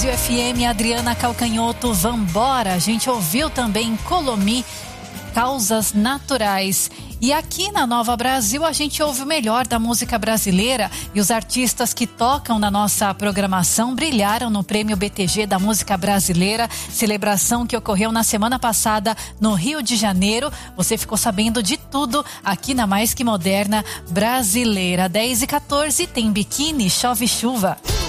FM, Adriana Calcanhoto, Vambora. A gente ouviu também Colomi, Causas Naturais. E aqui na Nova Brasil a gente ouve o melhor da música brasileira e os artistas que tocam na nossa programação brilharam no Prêmio BTG da Música Brasileira, celebração que ocorreu na semana passada no Rio de Janeiro. Você ficou sabendo de tudo aqui na Mais Que Moderna Brasileira. 10h14 tem Biquíni, Chove Chuva.